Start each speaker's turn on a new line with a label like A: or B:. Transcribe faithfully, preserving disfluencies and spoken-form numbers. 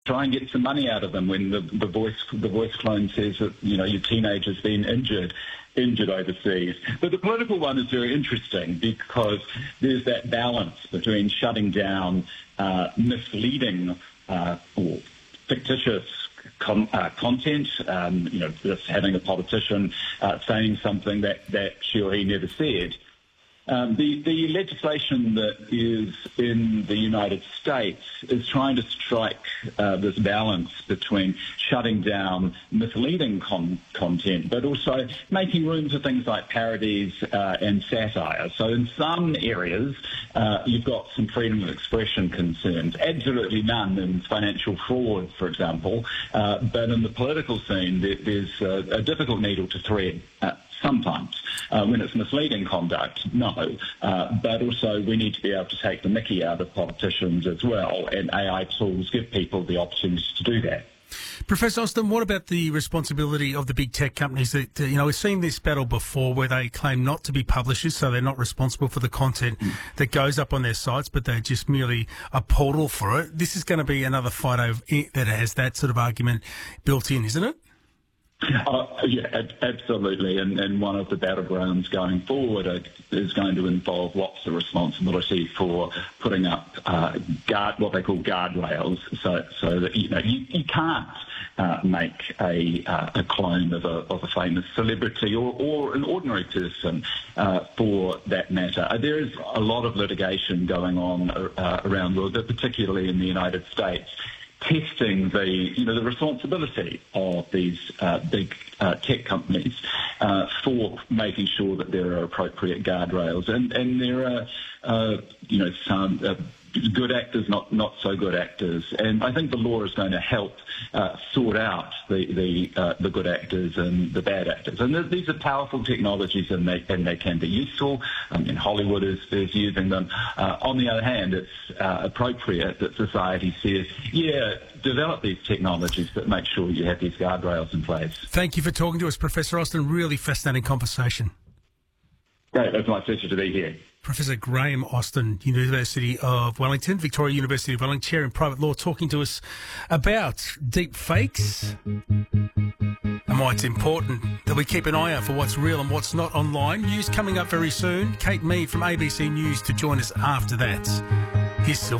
A: try and get some money out of them when the, the voice the voice clone says that, you know, your teenager's been injured injured overseas. But the political one is very interesting because there's that balance between shutting down uh, misleading uh, or fictitious Con, uh, content, um, you know, just having a politician uh, saying something that, that she or he never said. Um, the, the legislation that is in the United States is trying to strike uh, this balance between shutting down misleading con- content, but also making room for things like parodies uh, and satire. So in some areas, uh, you've got some freedom of expression concerns, absolutely none in financial fraud, for example, uh, but in the political scene, there, there's a, a difficult needle to thread. Uh, Sometimes, uh, when it's misleading conduct, no. Uh, but also we need to be able to take the mickey out of politicians as well, and A I tools give people the opportunity to do that.
B: Professor Austin, what about the responsibility of the big tech companies that, you know, we've seen this battle before where they claim not to be publishers, so they're not responsible for the content mm. that goes up on their sites, but they're just merely a portal for it. This is going to be another fight over that has that sort of argument built in, isn't it?
A: Uh, yeah, ab- absolutely. And, and one of the battlegrounds going forward uh, is going to involve lots of responsibility for putting up uh, guard, what they call guardrails, so so that you know you, you can't uh, make a uh, a clone of a of a famous celebrity or, or an ordinary person uh, for that matter. Uh, there is a lot of litigation going on uh, around the world, but particularly in the United States, testing the, you know, the responsibility of these uh, big uh, tech companies uh, for making sure that there are appropriate guardrails, and and there are, uh, you know, some uh, good actors, not not so good actors, and I think the law is going to help uh, sort out the the uh, the good actors and the bad actors. And th- these are powerful technologies, and they and they can be useful. I mean, Hollywood is, is using them. Uh, on the other hand, it's uh, appropriate that society says, yeah, develop these technologies, but make sure you have these guardrails in place.
B: Thank you for talking to us, Professor Austin. Really fascinating conversation.
A: Great, it's my pleasure to be here.
B: Professor Graham Austin, University of Wellington, Victoria University of Wellington, Chair in Private Law, talking to us about deep fakes and why it's important that we keep an eye out for what's real and what's not online. News coming up very soon. Kate Mead from A B C News to join us after that. Here's Silver.